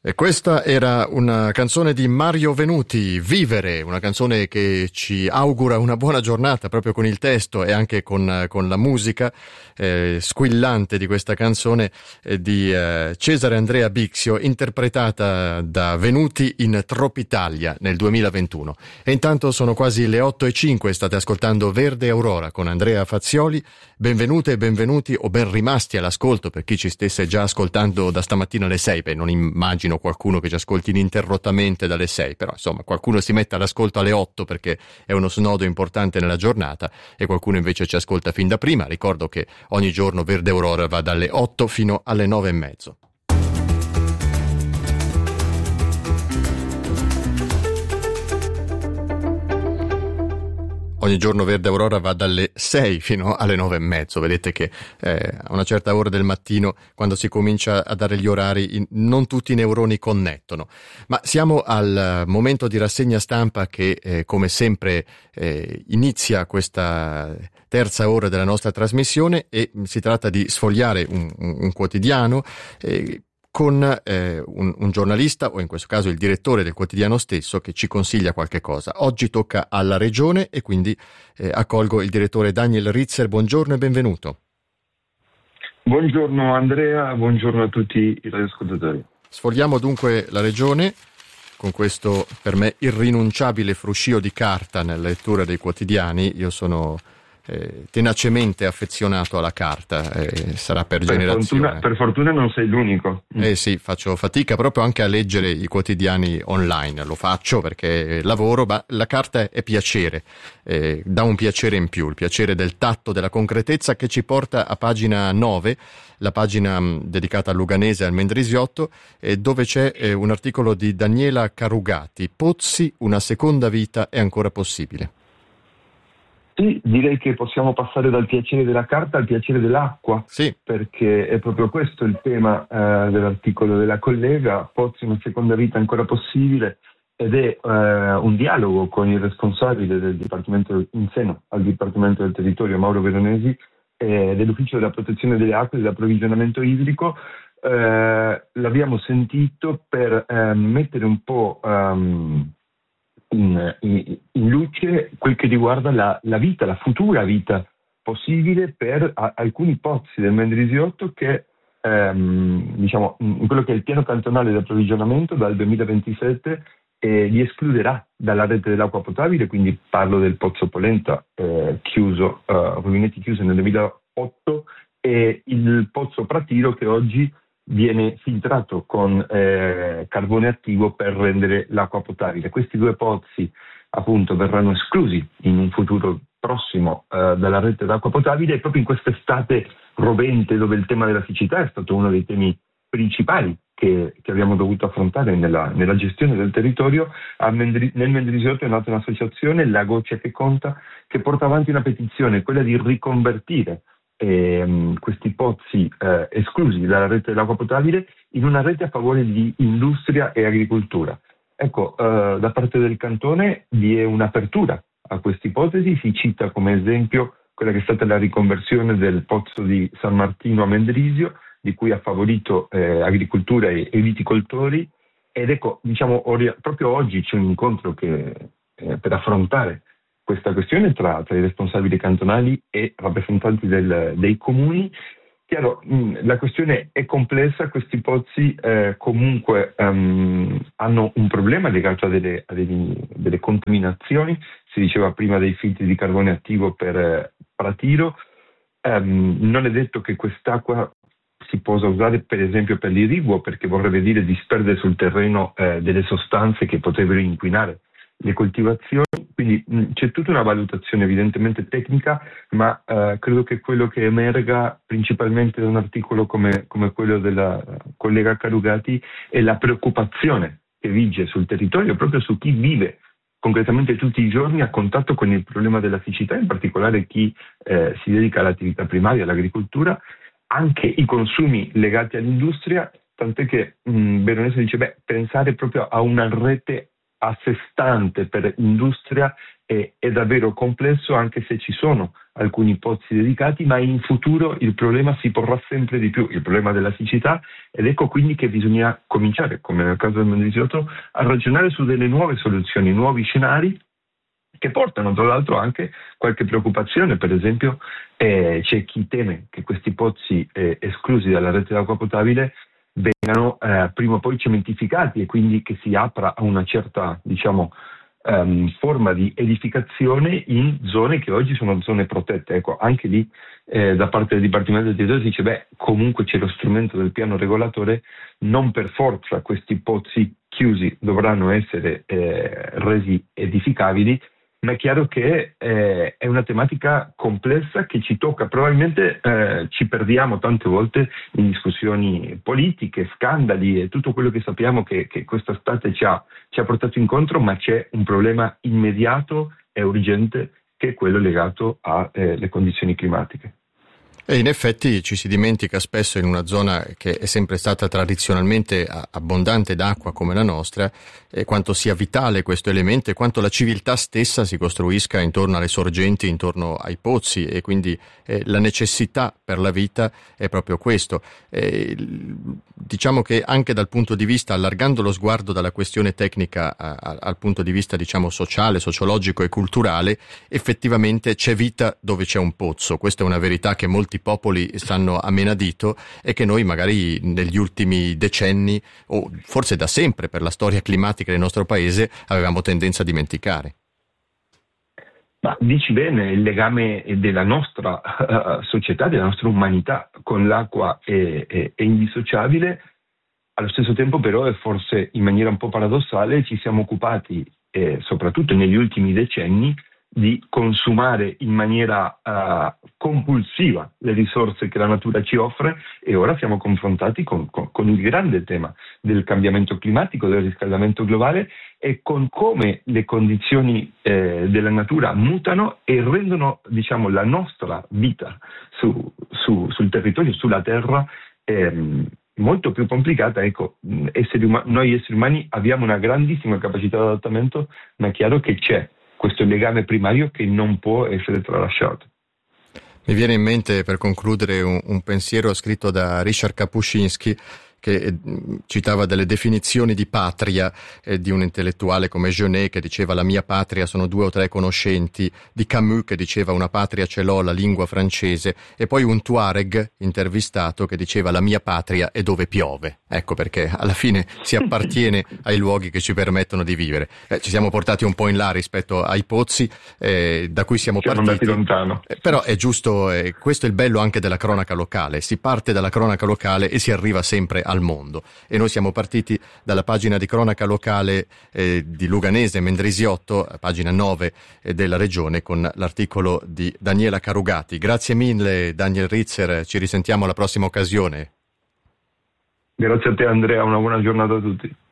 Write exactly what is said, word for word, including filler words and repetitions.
E questa era una canzone di Mario Venuti, Vivere, una canzone che ci augura una buona giornata proprio con il testo e anche con, con la musica eh, squillante di questa canzone eh, di eh, Cesare Andrea Bixio, interpretata da Venuti in Tropitalia nel duemilaventuno. E intanto sono quasi le otto e cinque, state ascoltando Verde Aurora con Andrea Fazioli. Benvenute e benvenuti o ben rimasti all'ascolto per chi ci stesse già ascoltando da stamattina alle sei. Beh, non immagino qualcuno che ci ascolti ininterrottamente dalle sei, però insomma qualcuno si mette all'ascolto alle otto perché è uno snodo importante nella giornata e qualcuno invece ci ascolta fin da prima. Ricordo che ogni giorno Verde Aurora va dalle otto fino alle nove e mezzo. Ogni giorno Verde Aurora va dalle sei fino alle nove e mezzo. Vedete che eh, a una certa ora del mattino, quando si comincia a dare gli orari, in, non tutti i neuroni connettono. Ma siamo al momento di rassegna stampa che, eh, come sempre, eh, inizia questa terza ora della nostra trasmissione e si tratta di sfogliare un, un, un quotidiano eh, con eh, un, un giornalista, o in questo caso il direttore del quotidiano stesso, che ci consiglia qualche cosa. Oggi tocca alla Regione e quindi eh, accolgo il direttore Daniel Ritzer. Buongiorno e benvenuto. Buongiorno Andrea, buongiorno a tutti i radioascoltatori. Sfogliamo dunque la Regione con questo per me irrinunciabile fruscio di carta nella lettura dei quotidiani. Io sono Eh, tenacemente affezionato alla carta, eh, sarà per, per generazione. Fortuna, per fortuna non sei l'unico. Eh sì, faccio fatica proprio anche a leggere i quotidiani online, lo faccio perché lavoro, ma la carta è piacere, eh, dà un piacere in più, il piacere del tatto, della concretezza, che ci porta a pagina nove, la pagina mh, dedicata al Luganese e al Mendrisiotto, eh, dove c'è eh, un articolo di Daniela Carugati, Pozzi, una seconda vita è ancora possibile. Sì, direi che possiamo passare dal piacere della carta al piacere dell'acqua, sì, perché è proprio questo il tema eh, dell'articolo della collega. Pozzi, una seconda vita ancora possibile, ed è eh, un dialogo con il responsabile del Dipartimento in seno al Dipartimento del Territorio, Mauro Veronesi, eh, dell'Ufficio della Protezione delle Acque e dell'Approvvigionamento Idrico. Eh, l'abbiamo sentito per eh, mettere un po' um, In, in, in luce quel che riguarda la, la vita, la futura vita possibile per a, alcuni pozzi del Mendrisiotto che, ehm, diciamo, in quello che è il piano cantonale di approvvigionamento dal duemilaventisette eh, li escluderà dalla rete dell'acqua potabile, quindi parlo del Pozzo Polenta eh, chiuso, eh, rubinetti chiusi nel duemilaotto, e il Pozzo Pratiro che oggi viene filtrato con eh, carbone attivo per rendere l'acqua potabile. Questi due pozzi appunto verranno esclusi in un futuro prossimo eh, dalla rete d'acqua potabile, e proprio in quest'estate rovente, dove il tema della siccità è stato uno dei temi principali che, che abbiamo dovuto affrontare nella, nella gestione del territorio, a Mendri, nel Mendrisiotto è nata un'associazione, La Goccia che Conta, che porta avanti una petizione, quella di riconvertire Ehm, questi pozzi eh, esclusi dalla rete dell'acqua potabile in una rete a favore di industria e agricoltura. Ecco, eh, da parte del cantone vi è un'apertura a questa ipotesi. Si cita come esempio quella che è stata la riconversione del pozzo di San Martino a Mendrisio, di cui ha favorito eh, agricoltura e, e viticoltori. Ed ecco, diciamo, or- proprio oggi c'è un incontro che, eh, per affrontare questa questione tra, tra i responsabili cantonali e rappresentanti del, dei comuni. Chiaro, mh, la questione è complessa, questi pozzi eh, comunque um, hanno un problema legato a delle, a delle, delle contaminazioni, si diceva prima dei filtri di carbone attivo per eh, Pratiro. Um, non è detto che quest'acqua si possa usare per esempio per l'irriguo, perché vorrebbe dire disperdere sul terreno eh, delle sostanze che potrebbero inquinare le coltivazioni, quindi mh, c'è tutta una valutazione evidentemente tecnica, ma eh, credo che quello che emerga principalmente da un articolo come, come quello della collega Carugati è la preoccupazione che vige sul territorio, proprio su chi vive concretamente tutti i giorni a contatto con il problema della siccità, in particolare chi eh, si dedica all'attività primaria, all'agricoltura, anche i consumi legati all'industria, tant'è che mh, Veronese dice, beh, pensare proprio a una rete a sé stante per industria è, è davvero complesso, anche se ci sono alcuni pozzi dedicati, ma in futuro il problema si porrà sempre di più, il problema della siccità, ed ecco quindi che bisogna cominciare, come nel caso del Mendrisiotto, a ragionare su delle nuove soluzioni, nuovi scenari che portano tra l'altro anche qualche preoccupazione. Per esempio eh, c'è chi teme che questi pozzi eh, esclusi dalla rete d'acqua potabile vengano eh, prima o poi cementificati e quindi che si apra a una certa, diciamo, um, forma di edificazione in zone che oggi sono zone protette. Ecco, anche lì eh, da parte del Dipartimento del Territorio si dice, beh, comunque c'è lo strumento del piano regolatore, non per forza questi pozzi chiusi dovranno essere eh, resi edificabili, ma è chiaro che eh, è una tematica complessa che ci tocca. Probabilmente eh, ci perdiamo tante volte in discussioni politiche, scandali e tutto quello che sappiamo che, che questa estate ci ha, ci ha portato incontro, ma c'è un problema immediato e urgente che è quello legato alle eh, condizioni climatiche. E in effetti ci si dimentica spesso, in una zona che è sempre stata tradizionalmente abbondante d'acqua come la nostra, eh, quanto sia vitale questo elemento e quanto la civiltà stessa si costruisca intorno alle sorgenti, intorno ai pozzi, e quindi eh, la necessità per la vita è proprio questo. Eh, diciamo che anche dal punto di vista, allargando lo sguardo dalla questione tecnica a, a, al punto di vista diciamo sociale, sociologico e culturale, effettivamente c'è vita dove c'è un pozzo. Questa è una verità che molti popoli stanno a menadito e che noi magari negli ultimi decenni, o forse da sempre per la storia climatica del nostro paese, avevamo tendenza a dimenticare. Ma dici bene, il legame della nostra uh, società, della nostra umanità con l'acqua è, è, è indissociabile. Allo stesso tempo però, e forse in maniera un po' paradossale, ci siamo occupati, eh, soprattutto negli ultimi decenni, di consumare in maniera uh, compulsiva le risorse che la natura ci offre, e ora siamo confrontati con, con, con il grande tema del cambiamento climatico, del riscaldamento globale, e con come le condizioni eh, della natura mutano e rendono, diciamo, la nostra vita su, su, sul territorio, sulla terra, ehm, molto più complicata. Ecco, esseri um- noi esseri umani abbiamo una grandissima capacità di adattamento, ma è chiaro che c'è questo legame primario che non può essere tralasciato. Mi viene in mente, per concludere, un, un pensiero scritto da Ryszard Kapuscinski, che eh, citava delle definizioni di patria eh, di un intellettuale come Genet, che diceva la mia patria sono due o tre conoscenti, di Camus che diceva una patria ce l'ho, la lingua francese, e poi un Tuareg intervistato che diceva la mia patria è dove piove. Ecco perché alla fine si appartiene ai luoghi che ci permettono di vivere. Eh, ci siamo portati un po' in là rispetto ai pozzi eh, da cui siamo, siamo partiti lontano. Eh, però è giusto, eh, questo è il bello anche della cronaca locale, si parte dalla cronaca locale e si arriva sempre al mondo, e noi siamo partiti dalla pagina di cronaca locale eh, di Luganese Mendrisiotto, pagina nove eh, della regione, con l'articolo di Daniela Carugati. Grazie mille Daniel Ritzer, ci risentiamo alla prossima occasione. Grazie a te Andrea, una buona giornata a tutti.